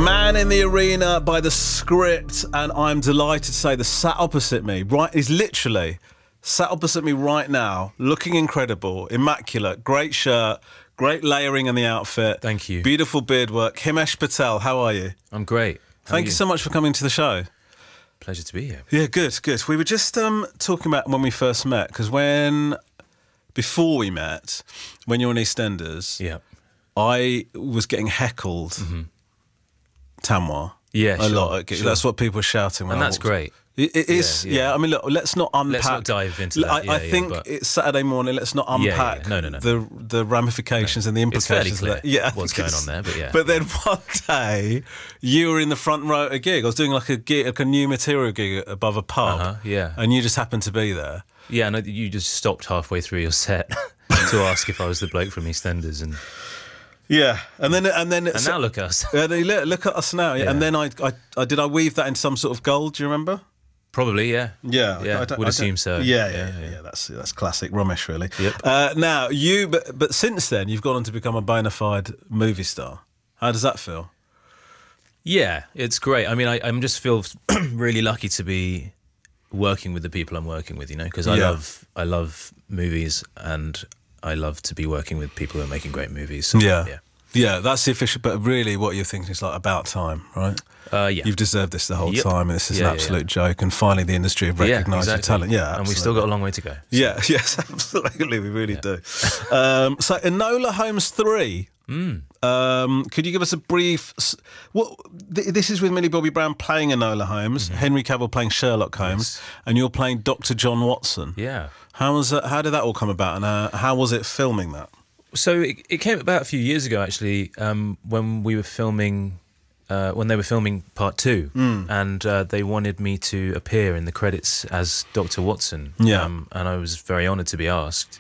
Man in the Arena by The Script, and I'm delighted to say the sat opposite me, is literally sat opposite me right now, looking incredible, immaculate, great shirt, great layering in the outfit. Thank you. Beautiful beard work. Himesh Patel, how are you? I'm great. Thank you so much for coming to the show. Pleasure to be here. Yeah, good. We were just talking about when we first met, because before we met, when you were on EastEnders, Yeah. I was getting heckled Tamwa. Yeah, a sure, lot. sure. That's what people were shouting. When And I that's walked. great. It is. Yeah. I mean, look. Let's not unpack. Let's not dive into that. I think but it's Saturday morning. Let's not unpack. No. The ramifications and the It's fairly implications. clear of that. Yeah, what's going on there, but yeah. But then one day, you were in the front row at a gig. I was doing like a new material gig above a pub. Yeah. And you just happened to be there. Yeah, and you just stopped halfway through your set to ask if I was the bloke from EastEnders, and Yeah, and then now look at us. Look at us now. Yeah. Yeah. And then I weave that in some sort of gold. Do you remember? Probably, yeah. Yeah, Would assume so. Yeah. That's classic Ramesh, really. Yep. Now but since then you've gone on to become a bona fide movie star. How does that feel? Yeah, it's great. I mean, I'm just feel really lucky to be working with the people I'm working with, because I love movies, and I love to be working with people who are making great movies. So, Yeah, that's the official. But really, what you're thinking is like about time, right? Yeah. You've deserved this the whole Yep. time, and this is Yeah, an absolute joke. And finally, the industry have recognised your talent. Yeah, absolutely. And we've still got a long way to go. Yeah, yes, absolutely, we really do. So, Enola Holmes 3. Could you give us a brief? This is with Millie Bobby Brown playing Enola Holmes, Henry Cavill playing Sherlock Holmes, and you're playing Dr. John Watson. Yeah. How did that all come about, and how was it filming that? So it came about a few years ago, actually, when we were filming, when they were filming part 2, and they wanted me to appear in the credits as Dr. Watson. Yeah. And I was very honoured to be asked.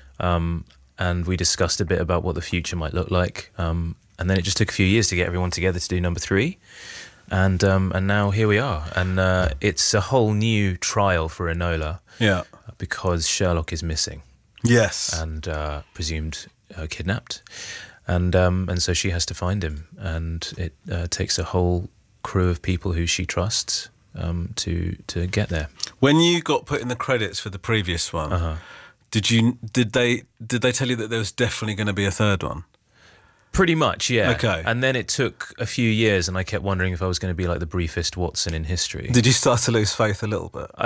And we discussed a bit about what the future might look like. And then it just took a few years to get everyone together to do number 3. And now here we are. And it's a whole new trial for Enola. Yeah. Because Sherlock is missing. Yes. And presumed kidnapped. And so she has to find him. And it takes a whole crew of people who she trusts to get there. When you got put in the credits for the previous one, did they tell you that there was definitely going to be a third one? Pretty much, yeah. Okay. And then it took a few years, and I kept wondering if I was going to be like the briefest Watson in history. Did you start to lose faith a little bit?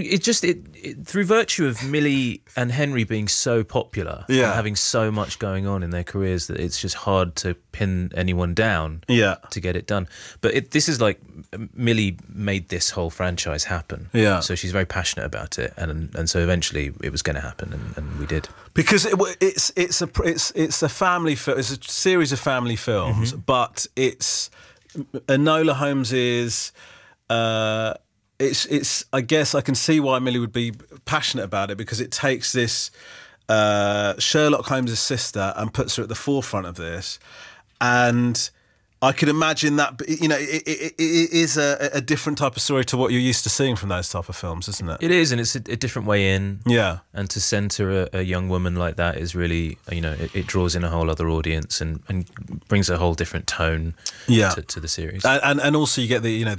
It through virtue of Millie and Henry being so popular, and having so much going on in their careers, that it's just hard to pin anyone down to get it done. But this is like Millie made this whole franchise happen. Yeah. So she's very passionate about it, and so eventually it was going to happen, and we did. Because it's a family film. It's a series of family films, but it's Enola Holmes is. It's. I guess I can see why Millie would be passionate about it, because it takes this Sherlock Holmes' sister and puts her at the forefront of this, and I could imagine that, it is a different type of story to what you're used to seeing from those type of films, isn't it? It is, and it's a different way in. Yeah. And to centre a young woman like that is really, it draws in a whole other audience and brings a whole different tone to the series. And also you get the